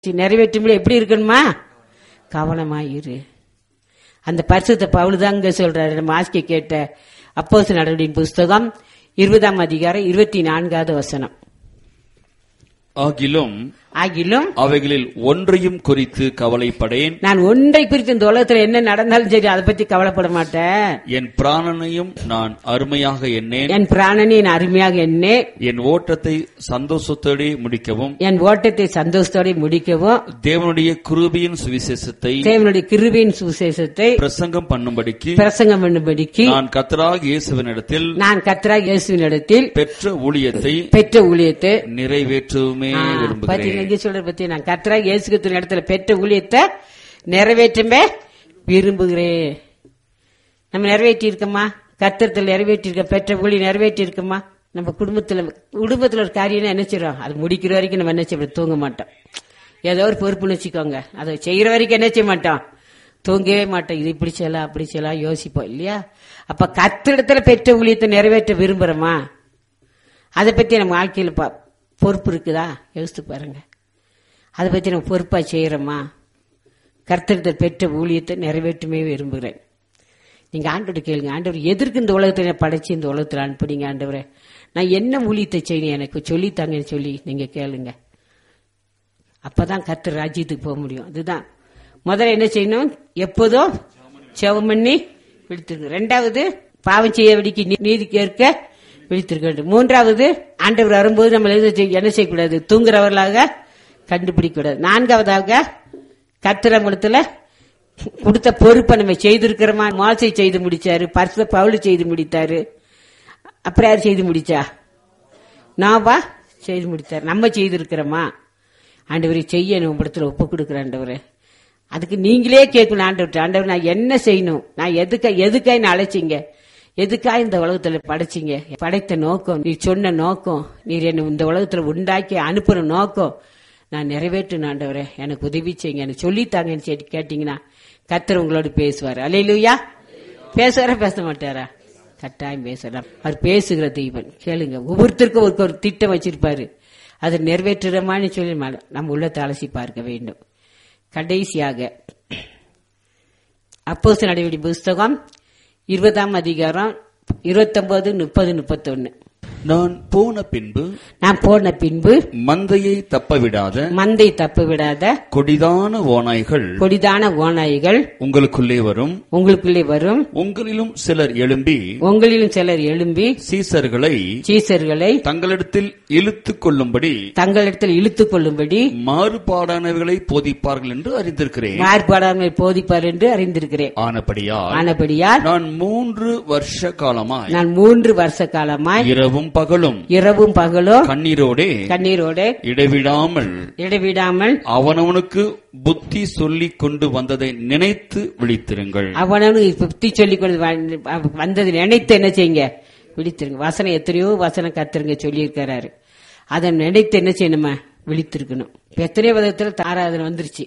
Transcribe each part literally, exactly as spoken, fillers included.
நிறைவேற்றும் எப்படி இருக்கணுமா? கவனமாயிரு. அந்த பரிசுத்த பவுல் தான் இங்க சொல்றாரு. நம்ம ஆசிக்க கேட்ட அப்போஸ்தலர் நடவடிக்கையின் புஸ்தகம் இருபதாம் அதிகாரம் இருபத்தி நான்காவது வசனம். ஆகிலும் ஆகிலும் அவைகளில் ஒன்றையும் குறித்து கவலைப்படேன். நான் ஒன்றை குறித்து இந்த உலகத்துல என்ன நடந்தாலும் சரி அதை பத்தி கவலைப்பட மாட்டேன். என் பிராணனையும் நான் அருமையாக எண்ணேன். என் பிராணனை நான் அருமையாக எண்ணே. என் ஓட்டத்தை சந்தோஷத்தோடு முடிக்கவும் என் ஓட்டத்தை சந்தோஷத்தோடு முடிக்கவும் தேவனுடைய கிருபையின் சுவிசேஷத்தை தேவனுடைய கிருபையின் சுவிசேஷத்தை பிரசங்கம் பண்ணும்படிக்கு பிரசங்கம் பண்ணும்படிக்கு நான் கர்த்தராகிய இயேசுவினிடத்தில் நான் கர்த்தராகிய இயேசுவினிடத்தில் பெற்ற ஊழியத்தை பெற்ற ஊழியத்தை நிறைவேற்றவுமே விரும்புகிறேன். சொல்ற பத்தி நான் கர்த்தராகிய இயேசு கிறிஸ்துவின் இடத்துல பெற்ற ஊழியத்தை நிறைவேற்றமே விரும்புகிறேன். நம்ம நிறைவேற்றி இருக்கோமா? கர்த்தரத்தில் நிறைவேற்றி இருக்க பெற்ற ஊழி நிறைவேற்றி இருக்கோமா? நம்ம குடும்பத்துல குடும்பத்துல ஒரு காரியம் என்ன செய்யறோம், அது முடிக்கிற வரைக்கும் நம்ம என்ன செய்ய தூங்க மாட்டோம். ஏதோ ஒரு பொறுப்புன்னு வச்சுக்கோங்க, அதை செய்யற வரைக்கும் என்ன செய்ய மாட்டோம், தூங்கவே மாட்டோம். இது இப்படி செய்யலாம் அப்படி செய்யலாம் யோசிப்போம் இல்லையா? அப்ப கர்த்தரிடத்துல பெற்ற ஊழியத்தை நிறைவேற்ற விரும்புறோமா? அதை பத்தி நம்ம வாழ்க்கையில பொறுப்பு இருக்குதா யோசித்து பாருங்க. அதை பத்தி நம்ம பொறுப்பா செய்யறோமா? கர்த்தரிடத்தில் பெற்ற ஊழியத்தை நிறைவேற்றுமே விரும்புகிறேன். நீங்க ஆண்டவரை கேளுங்க, ஆண்டவர் எதற்கு இந்த உலகத்தை படைச்சு இந்த உலகத்தில் அனுப்புனீங்க ஆண்டவரே, நான் என்ன ஊழியத்தை செய்யணும் எனக்கு சொல்லித்தாங்கன்னு சொல்லி நீங்க கேளுங்க. அப்பதான் கர்த்தர் ராஜ்யத்துக்கு போக முடியும். அதுதான் முதல்ல என்ன செய்யணும், எப்போதும் செவம் பண்ணி விழித்திருக்க. ரெண்டாவது பாவம் செய்ய வெடிக்கு நீதி கேட்க விழித்திருக்க வேண்டும். மூன்றாவது ஆண்டவர் வரும்போது நம்ம என்ன செய்யக்கூடாது, தூங்குறவர்களாக கண்டுபிடிக்க கூடாது. நான்காவதாக கர்த்தரத்துல கொடுத்த பொறுப்பை நம்ம செய்திருக்கிறோமா? மோசே செய்து முடிச்சாரு, பரிசுத்த பவுல் செய்து முடித்தாரு. அப்புறம் யார் செய்து முடிச்சா? நாவா செய்து முடித்தாரு. நம்ம செய்திருக்கிறோமா? ஆண்டவரை செய்ய இடத்துல ஒப்பு கொடுக்குற ஆண்டவரை, அதுக்கு நீங்களே கேட்கணும் ஆண்டவர், ஆண்டவர் நான் என்ன செய்யணும், நான் எதுக்கா எதுக்காய் நான் அழைச்சிங்க, எதுக்காக இந்த உலகத்துல படைச்சிங்க, படைத்த நோக்கம், நீ சொன்ன நோக்கம், நீர் என்ன இந்த உலகத்துல உண்டாக்கி அனுப்புற நோக்கம் நான் நிறைவேற்றணும் ஆண்டவரே, எனக்கு உதவி செய்யுங்க, எனக்கு சொல்லித்தாங்கன்னு கேட்டீங்கன்னா கர்த்தர் உங்களோட பேசுவார். அல்லேலூயா. பேசுவாரா பேச மாட்டாரா? கட்டாயம் பேசலாம். அவர் பேசுகிற தெய்வன். கேளுங்க, ஒவ்வொருத்தருக்கும் ஒரு ஒரு திட்டம் வச்சிருப்பாரு, அதை நிறைவேற்றுறமான்னு சொல்லி நம்ம உள்ளத்தை அலசி பார்க்க வேண்டும். கடைசியாக அப்போஸ்தலர் நடவடிக்கையின் புஸ்தகம் இருபதாம் அதிகாரம் இருபத்தி ஒன்பது முப்பது முப்பத்தி ஒன்னு. நான் போன பின்பு நான் போன பின்பு மந்தையை தப்பவிடாத மந்தை தப்ப விடாத கொடிதான ஓநாய்கள் கொடிதான ஓநாய்கள் உங்களுக்குள்ளே வரும். உங்களுக்குள்ளே வரும். உங்களிலும் சிலர் எழும்பி உங்களிலும் சிலர் எழும்பி சீசர்களை சீசர்களை தங்களிடத்தில் இழுத்துக் கொள்ளும்படி தங்களிடத்தில் இழுத்துக் கொள்ளும்படி மாறுபாடானவர்களை போதிப்பார்கள் என்று அறிந்திருக்கிறேன். மாறுபாடானவர்களை போதிப்பார் என்று அறிந்திருக்கிறேன். ஆனபடியால் ஆனபடியால் நான் மூன்று வருஷ காலமாய் நான் மூன்று வருஷ காலமாய் இரவும் பகலும் இரவும் பகலும் கண்ணீரோடே கண்ணீரோடு இடைவிடாமல் இடைவிடாமல் அவனவனுக்கு புத்தி சொல்லிக் கொண்டு வந்ததை நினைத்து விழித்திருங்கள். அவனவனுக்கு புத்தி சொல்லிக் கொண்டு வந்ததை நினைத்து என்ன செய்யுங்க, விழித்திருங்க. வசனம் எத்தனையோ வசனம் கத்துருங்க சொல்லி இருக்கிறாரு, அதை நினைத்து என்ன செய்யணுமா, விழித்திருக்கணும். எத்தனையோ விதத்துல ஆராதனை வந்துருச்சு,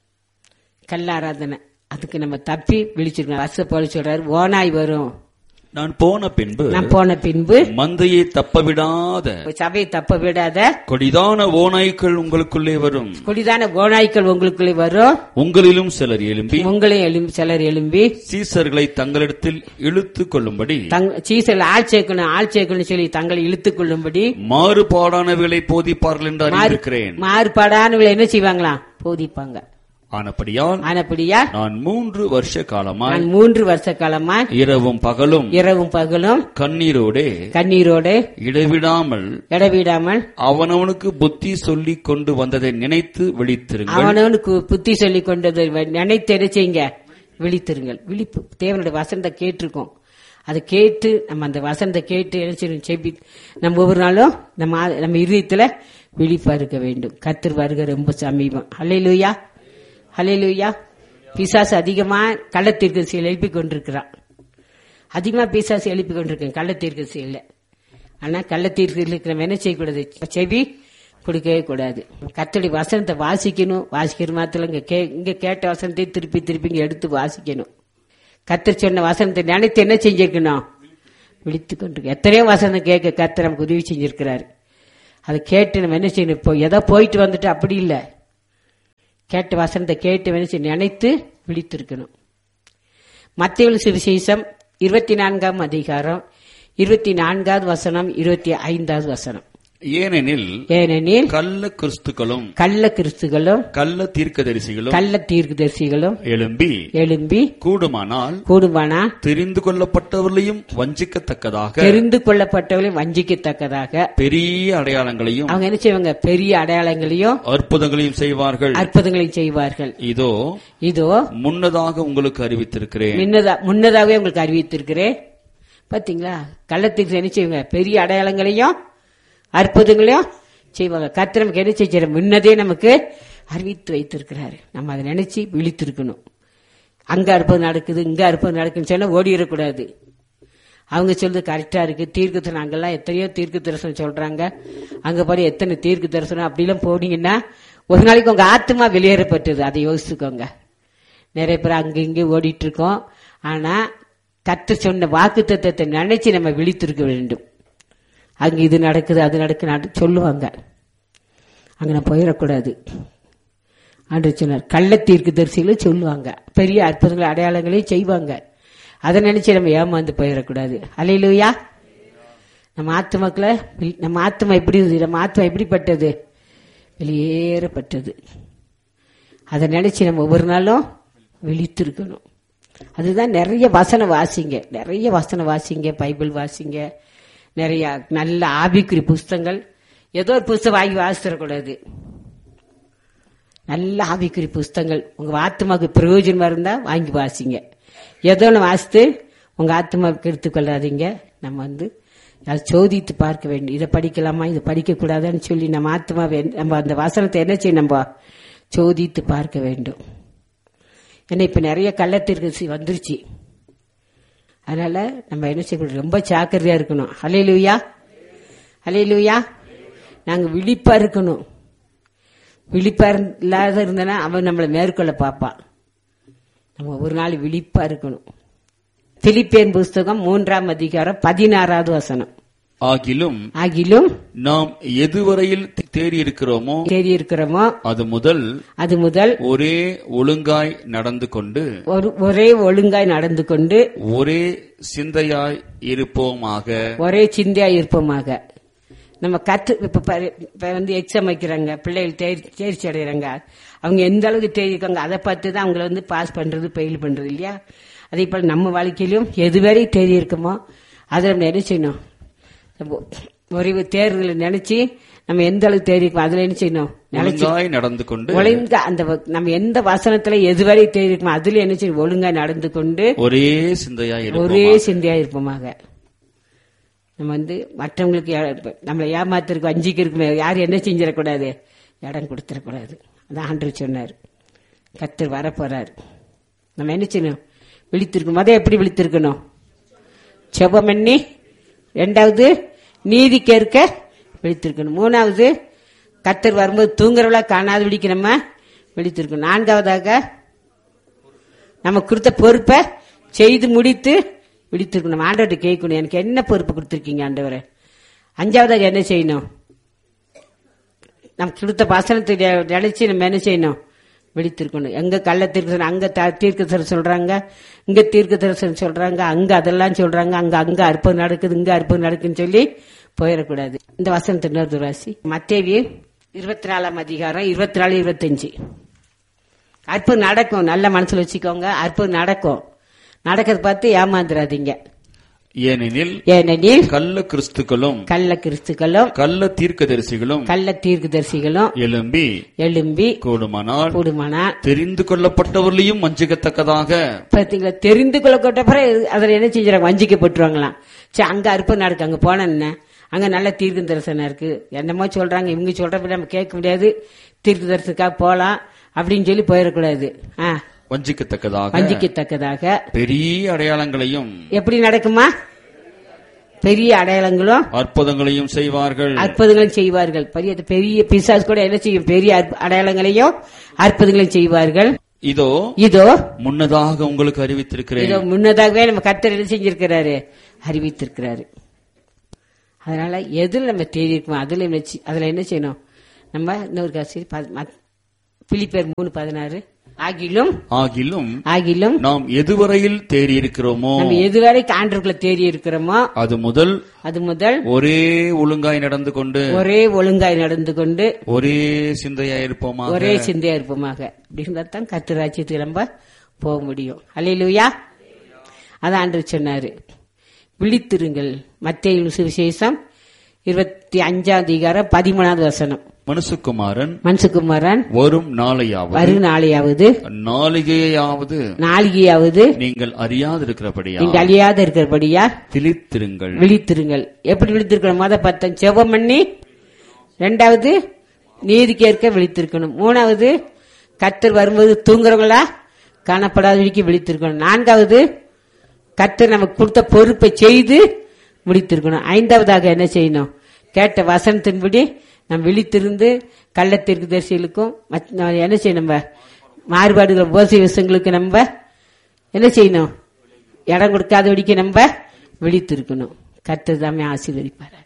கல்லாராதனை, அதுக்கு நம்ம தப்பி விழிச்சிருக்கணும். வச போல சொல்றாரு, ஓனாய் வரும். நான் போன பின்பு நான் போன பின்பு மந்தையை தப்பவிடாத சபையை தப்ப விடாத கொடிதான ஓநாய்கள் உங்களுக்குள்ளே வரும். கொடிதான ஓநாய்கள் உங்களுக்குள்ளே வரும். உங்களிலும் சிலர் எழும்பி உங்களையும் சிலர் எழும்பி சீசர்களை தங்களிடத்தில் இழுத்துக் கொள்ளும்படி சீசர்கள் ஆள் சேர்க்கணும் ஆள் சேர்க்கணும் சொல்லி தங்களை இழுத்துக் கொள்ளும்படி மாறுபாடானவர்களை போதிப்பார்கள் என்று அறிந்திருக்கிறேன். மாறுபாடானவர்களை என்ன செய்வாங்களாம், போதிப்பாங்க. ஆனபடியால் ஆனபடியால் நான் மூன்று வருஷ காலமாய் நான் மூன்று வருஷ காலமாய் இரவும் பகலும் இரவும் பகலும் கண்ணீரோடே கண்ணீரோடு இடைவிடாமல் இடைவிடாமல் அவனவனுக்கு புத்தி சொல்லிக் கொண்டு வந்ததை நினைத்து விழித்திருங்கள். அவனவனுக்கு புத்தி சொல்லிக் கொண்டதை நினைத்து என்ன செய்யுங்க, விழித்திருங்கள். விழிப்பு தேவனுடைய வசனத்தை கேட்டிருக்கோம், அதை கேட்டு நம்ம அந்த வசனத்தை கேட்டு என்ன செய்யணும், செபி நம்ம ஒவ்வொரு நாளும் நம்ம நம்ம இதயத்துல விழிப்பா இருக்க வேண்டும். கர்த்தர் வருகை ரொம்ப சமீபம். அல்லேலூயா ஹல்லேலூயா. பிசாசு அதிகமா கள்ளத்தீர்க்கதரிசியை எழுப்பி கொண்டிருக்கிறான். அதிகமா பிசாசு எழுப்பி கொண்டிருக்கேன் கள்ளத்தீர்க்கதரிசி இல்ல. ஆனா கள்ளத்தீர்க்கதரிசி நம்ம என்ன செய்யக்கூடாது, செவி கொடுக்கவே கூடாது. கர்த்தருடைய வசனத்தை வாசிக்கணும். வாசிக்கிற மாத்திரம் இங்க கேட்ட வசனத்தை திருப்பி திருப்பி இங்க எடுத்து வாசிக்கணும். கர்த்தர் சொன்ன வசனத்தை நினைத்து என்ன செஞ்சிருக்கணும், விழித்து கொண்டிருக்க. எத்தனையோ வசனம் கேட்க கர்த்தர் நமக்கு உதவி செஞ்சிருக்கிறாரு. அதை கேட்டு நம்ம என்ன செய்யணும், இப்போ எதோ போயிட்டு வந்துட்டு அப்படி இல்லை, கேட்ட வசனத்தை கேட்டு வேணும் நினைத்து விழித்திருக்கணும். மத்தேயு சுவிசேஷம் இருபத்தி நான்காம் அதிகாரம் இருபத்தி நான்காவது வசனம், இருபத்தி ஐந்தாவது வசனம். ஏனெனில் ஏனெனில் கள்ள கிறிஸ்துக்களும் கள்ள கிறிஸ்துகளும் கள்ள தீர்க்கதரிசிகளும் கள்ள தீர்க்கதரிசிகளும் எழும்பி எழும்பி கூடுமானால் கூடுமானா தெரிந்து கொள்ளப்பட்டவர்களையும் வஞ்சிக்கத்தக்கதாக தெரிந்து கொள்ளப்பட்டவர்களை வஞ்சிக்கத்தக்கதாக பெரிய அடையாளங்களையும் அவங்க என்ன செய்வாங்க? பெரிய அடையாளங்களையும் அற்புதங்களையும் செய்வார்கள். அற்புதங்களையும் செய்வார்கள். இதோ இதோ முன்னதாக உங்களுக்கு அறிவித்திருக்கிறேன். முன்னதா முன்னதாகவே உங்களுக்கு அறிவித்திருக்கிறேன். பாத்தீங்களா? கள்ளத்துக்கு என்ன செய்வாங்க? பெரிய அடையாளங்களையும் அற்புதங்களையும் செய்வாங்க. கர்த்தர் நமக்கு என்ன செய்ய முன்னதே நமக்கு அறிவித்து வைத்திருக்கிறாரு. நம்ம அதை நினைச்சு விழித்திருக்கணும். அங்க அற்புதம் நடக்குது, இங்க அற்புதம் நடக்குன்னு சொன்னா ஓடிடக்கூடாது. அவங்க சொல்றது கரெக்டா இருக்கு. தீர்க்க தரிசனம் அங்கெல்லாம் எத்தனையோ தீர்க்க தரிசனம் சொல்றாங்க, அங்க பாரு எத்தனை தீர்க்க தரிசனம் அப்படிலாம் போனீங்கன்னா ஒரு நாளைக்கு உங்க ஆத்மா வெளியேறப்பட்டது. அதை யோசிச்சுக்கோங்க. நிறைய பேர் அங்க இங்கே ஓடிட்டு இருக்கோம். ஆனா கர்த்தர் சொன்ன வாக்கு தத்தத்தை நினைச்சு நம்ம விழித்திருக்க வேண்டும். அங்க இது நடக்குது, அது நடக்குது சொல்லுவாங்க. அங்க நான் போயிடக்கூடாது. ஆண்டவர் சொன்னார், கள்ள தீர்க்கதரிசிகளும் சொல்லுவாங்க, பெரிய அற்புதங்கள் அடையாளங்களையும் செய்வாங்க. அதை நினைச்சு நம்ம ஏமாந்து போயிடக்கூடாது. அல்லேலூயா. நம்ம ஆத்மாக்களை நம்ம ஆத்மா எப்படி நம்ம ஆத்மா எப்படிப்பட்டது? வெளியேறப்பட்டது. அதை நினைச்சு நம்ம ஒவ்வொரு நாளும் விழித்திருக்கணும். அதுதான் நிறைய வசனம் வாசிங்க, நிறைய வசனம் வாசிங்க, பைபிள் வாசிங்க, நிறைய நல்ல ஆவிக்குரிய புஸ்தங்கள். ஏதோ ஒரு புஸ்தகம் வாங்கி வாசிடக்கூடாது. நல்ல ஆவிக்குரிய புஸ்தங்கள் உங்க ஆத்மாவுக்கு பிரயோஜனமா இருந்தா வாங்கி வாசிங்க. ஏதோ ஒன்று வாசித்து உங்க ஆத்மாவுக்கு எடுத்துக்கொள்ளாதீங்க. நம்ம வந்து அதை சோதித்து பார்க்க வேண்டும். இதை படிக்கலாமா, இதை படிக்க கூடாதான்னு சொல்லி நம்ம ஆத்மாவை நம்ம அந்த வசனத்தை என்ன செய்ய நம்ம சோதித்து பார்க்க வேண்டும். ஏன்னா இப்ப நிறைய கள்ளத்திற்கு வந்துருச்சு. அதனால நம்ம என்ன செய்யணும்? ரொம்ப ஜாக்கிரதையா இருக்கணும். ஹல்லேலூயா, ஹல்லேலூயா. நாங்க விழிப்பா இருக்கணும். விழிப்பா இல்லாத இருந்தனா அவன் நம்மளை மேற்கொள்ள பார்ப்பான். நம்ம ஒரு நாள் விழிப்பா இருக்கணும். பிலிப்பியன் புஸ்தகம் மூன்றாம் அதிகாரம் பதினாறாவது வசனம். ஆகிலும் ஆகிலும் நாம் எதுவரையில் தேறி இருக்கிறோமோ தேறி இருக்கிறோமோ அது முதல் அது முதல் ஒரே ஒழுங்காய் நடந்து கொண்டு ஒரே ஒழுங்காய் நடந்து கொண்டு ஒரே சிந்தையாய் இருப்போமாக ஒரே சிந்தையா இருப்போமாக. நம்ம கத்து இப்ப வந்து எக்ஸாம் வைக்கிறாங்க, பிள்ளைகள் தேர்ச்சி அடைகிறாங்க. அவங்க எந்த அளவுக்கு தேர்ச்சிருக்காங்க அதை பார்த்து தான் அவங்கள வந்து பாஸ் பண்றது, ஃபெயில் பண்றது இல்லையா? அதே போல நம்ம வாழ்க்கையிலும் எதுவரை தேதி இருக்குமோ அதை நம்ம என்ன செய்யணும்? ஒரு தேர்தலை நினைச்சு நம்ம எந்த அளவுக்கு தேடிக்கோ அதுல என்ன செய்யணும்? ஒழுங்காய் நடந்து கொண்டு ஒழுங்கா அந்த நம்ம எந்த வசனத்துல எதுவரை தேடிக்குமோ அதுல என்ன செய்யணும்? ஒழுங்கா நடந்து கொண்டு ஒரே சிந்தையா ஒரே சிந்தையா இருப்போமாக. நம்ம வந்து மற்றவங்களுக்கு நம்மளை ஏமாத்திருக்கு, வஞ்சிக்கு இருக்குமே, யாரும் என்ன செஞ்சிடக்கூடாது, இடம் கொடுத்துடக்கூடாது. அதான் ஆண்டவர் சொன்னார். கர்த்தர் வரப்போறாரு. நம்ம என்ன செய்யணும்? விழித்திருக்கணும். அதை எப்படி விழித்திருக்கணும்? செபம் பண்ணி, ரெண்டாவது நீதி கேட்க விழித்திருக்கணும், மூணாவது கர்த்தர் வரும்போது தூங்குறவளா காணாத விழிக்க நம்ம விழித்திருக்கணும், நான்காவதாக நம்ம கொடுத்த பொறுப்பை செய்து முடித்து விழித்திருக்கணும். நம்ம ஆண்டவர்கிட்ட கேட்கணும், எனக்கு என்ன பொறுப்பு கொடுத்திருக்கீங்க ஆண்டவரே. அஞ்சாவதாக என்ன செய்யணும்? நம்ம கொடுத்த வசனத்தை நினைச்சு நம்ம என்ன செய்யணும்? விழித்திருக்கணும். எங்க கள்ள தீர்க்க அங்க தீர்க்க தரிசனம் சொல்றாங்க, இங்க தீர்க்க தரிசனம் சொல்றாங்க, அங்க அதெல்லாம் சொல்றாங்க, அங்க அங்க அற்புதம் நடக்குது, இங்க அற்புதம் நடக்குன்னு சொல்லி போயிடக்கூடாது. இந்த வசனத்தை இன்னொரு ராசி மத்தேயு இருபத்தி நாலாம் அதிகாரம் இருபத்தி நாலு இருபத்தஞ்சு. அற்புதம் நடக்கும், நல்ல மனசுல வச்சுக்கோங்க. அற்புதம் நடக்கும். நடக்கிறத பார்த்து ஏமாந்துடாதீங்க. ஏனெனில் ஏனெனில் கள்ள கிறிஸ்துக்களும் கள்ள கிறிஸ்துக்களும் கள்ள தீர்க்கதரிசிகளும் கள்ள தீர்க்கதரிசிகளும் எழும்பி எழும்பி கூடுமானால் கூடுமானால் தெரிந்து கொள்ளப்பட்டவர்களையும் வஞ்சிக்கத்தக்கதாக. பாத்தீங்களா? தெரிந்து கொள்ளப்பட்ட அதில் என்ன செஞ்சாங்க? வஞ்சிக்கப்பட்டுருவாங்களாம். சரி, அங்க அற்புதம் நடக்கு, அங்க போன என்ன, அங்க நல்ல தீர்க்க தரிசனம் இருக்கு, என்னமோ சொல்றாங்க, இவங்க சொல்றப்ப நம்ம கேட்க முடியாது, தீர்க்க தரிசனத்துக்காக போலாம் அப்படின்னு சொல்லி போயிடக்கூடாது. ஆஹ் வஞ்சிக்கத்தக்கதாக வஞ்சிக்கத்தக்கதாக பெரிய அடையாளங்களையும் எப்படி நடக்குமா? பெரிய அடையாளங்களும் அற்புதங்களையும் செய்வார்கள் அற்புதங்களும் செய்வார்கள். பெரிய பெரிய பிசாசு கூட என்ன செய்யும்? பெரிய அடையாளங்களையும் அற்புதங்களையும் செய்வார்கள். இதோ இதோ முன்னதாக உங்களுக்கு அறிவித்திருக்கிறேன். இதோ முன்னதாகவே நம்ம கர்த்தர் என்ன செஞ்சிருக்கிறாரு? அறிவித்திருக்கிறாரு. அதனால எதுல நம்ம தேடி இருக்கோம் அதுல அதுல என்ன செய்யணும்? நம்ம இன்னொரு காசி பிலிப்பியர் மூணு பதினாறு. ஆகிலும் ஆகிலும் ஆகிலும் நாம் எதுவரையில் தேறியிருக்கிறோமோ, நம்ம எதுவரை ஆண்டவருக்குள்ள தேறி இருக்கிறோமோ அது முதல் அது முதல் ஒரே ஒழுங்காய் நடந்து கொண்டு ஒரே ஒழுங்காய் நடந்து கொண்டு ஒரே சிந்தையா இருப்போமா, ஒரே சிந்தையா இருப்போமாக. அப்படின்னா தான் கர்த்தர் ராஜ்யத்துக்கு நம்ம போக முடியும். அல்லேலூயா. அதான் ஆண்டவர் சொன்னாரு, விழித்திருங்கள். மத்தேயு சுவிசேஷம் இருபத்தி அஞ்சாம் அதிகாரம் பதிமூணாவது வசனம். மனுஷகுமாரன் மனுஷகுமாரன் வரும் நாளையாவது வரும் நாளையாவது நாளிகையாவது நாளிகையாவது நீங்கள் அறியாதிருக்கிறபடியா நீங்க அழியாத இருக்கிறபடியா விழித்திருங்கள். விழித்திருங்கள். எப்படி விழித்திருக்கணும்? மொத பத்தம் செபம் பண்ணி, ரெண்டாவது நீதிக்கேற்க விழித்திருக்கணும், மூணாவது கர்த்தர் வரும்போது தூங்குறவங்களா காணப்படாதபடிக்கு விழித்திருக்கணும், நான்காவது கர்த்தர் நமக்கு கொடுத்த பொறுப்பை செய்து முடித்திருக்கணும், ஐந்தாவதாக என்ன செய்யணும்? கேட்ட வசனத்தின்படி நம்ம விழித்திருந்து கள்ளத்திற்கு தரிசிகளுக்கும் என்ன செய்யணும்? நம்ம மாறுபாடுகள் போசை விஷயங்களுக்கு நம்ம என்ன செய்யணும்? இடம் கொடுக்காதபடிக்கு நம்ம விழித்திருக்கணும். கர்த்தர் தாமே ஆசீர்வதிப்பார்.